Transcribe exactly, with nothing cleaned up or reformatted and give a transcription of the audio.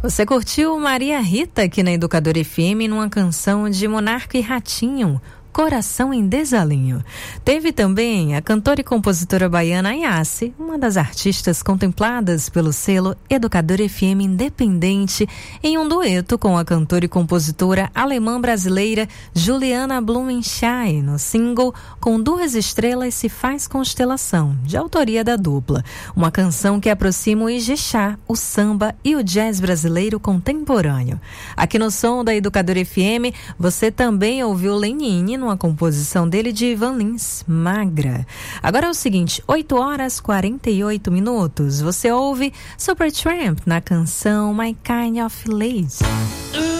Você curtiu Maria Rita aqui na Educadora F M numa canção de Monarca e Ratinho, Coração em Desalinho. Teve também a cantora e compositora baiana Yace, uma das artistas contempladas pelo selo Educadora F M Independente, em um dueto com a cantora e compositora alemã-brasileira Juliana Blumenschein, no single Com Duas Estrelas Se Faz Constelação, de autoria da dupla. Uma canção que aproxima o Ijexá, o samba e o jazz brasileiro contemporâneo. Aqui no som da Educadora F M, você também ouviu Lenine no uma composição dele de Ivan Lins, Magra. Agora é o seguinte, oito horas e quarenta e oito minutos. Você ouve Supertramp na canção My Kind of Lazy.